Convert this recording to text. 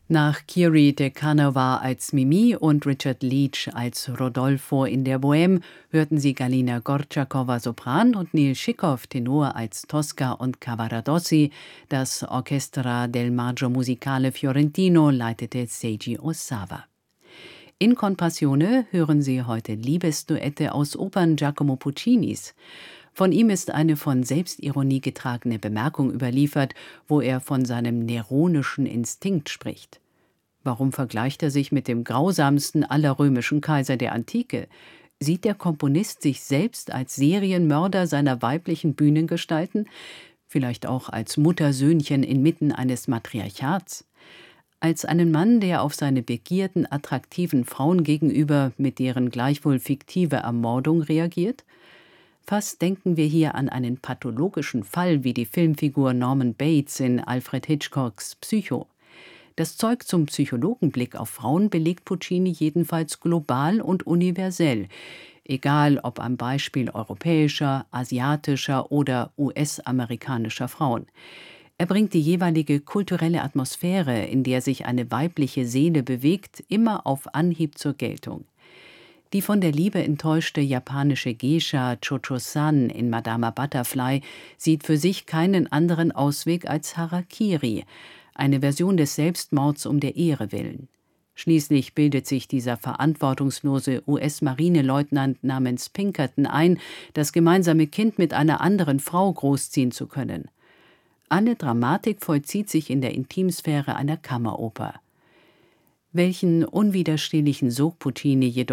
Nach Kiri de Canova als Mimi und Richard Leach als Rodolfo in der Bohème hörten Sie Galina Gortschakowa Sopran und Neil Schikow Tenor als Tosca und Cavaradossi. Das Orchestra del Maggio Musicale Fiorentino leitete Seiji Osawa. In Con Passione hören Sie heute Liebesduette aus Opern Giacomo Puccinis. Von ihm ist eine von Selbstironie getragene Bemerkung überliefert, wo er von seinem neronischen Instinkt spricht. Warum vergleicht er sich mit dem grausamsten aller römischen Kaiser der Antike? Sieht der Komponist sich selbst als Serienmörder seiner weiblichen Bühnengestalten? Vielleicht auch als Muttersöhnchen inmitten eines Matriarchats? Als einen Mann, der auf seine begierden, attraktiven Frauen gegenüber mit deren gleichwohl fiktive Ermordung reagiert? Fast denken wir hier an einen pathologischen Fall wie die Filmfigur Norman Bates in Alfred Hitchcocks Psycho. Das Zeug zum Psychologenblick auf Frauen belegt Puccini jedenfalls global und universell, egal ob am Beispiel europäischer, asiatischer oder US-amerikanischer Frauen. Er bringt die jeweilige kulturelle Atmosphäre, in der sich eine weibliche Seele bewegt, immer auf Anhieb zur Geltung. Die von der Liebe enttäuschte japanische Geisha Cho-Cho-san in Madama Butterfly sieht für sich keinen anderen Ausweg als Harakiri, eine Version des Selbstmords um der Ehre willen. Schließlich bildet sich dieser verantwortungslose US-Marineleutnant namens Pinkerton ein, das gemeinsame Kind mit einer anderen Frau großziehen zu können. Alle Dramatik vollzieht sich in der Intimsphäre einer Kammeroper. Welchen unwiderstehlichen Sog Puccini jedoch